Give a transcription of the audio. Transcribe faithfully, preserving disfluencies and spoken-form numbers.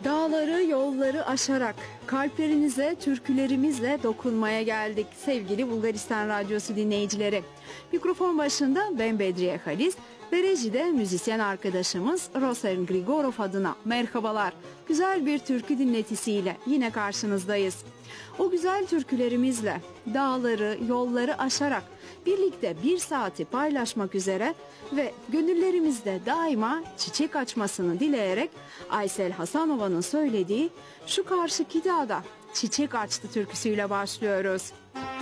Dağları, yolları aşarak kalplerinize türkülerimizle dokunmaya geldik sevgili Bulgaristan Radyosu dinleyicileri. Mikrofon başında ben Bedriye Halis ve rejide müzisyen arkadaşımız Rosen Grigorov adına merhabalar. Güzel bir türkü dinletisiyle yine karşınızdayız. O güzel türkülerimizle dağları, yolları aşarak birlikte bir saati paylaşmak üzere ve gönüllerimizde daima çiçek açmasını dileyerek Aysel Hasanova'nın söylediği Şu Karşıki Dağda Çiçek Açtı türküsüyle başlıyoruz.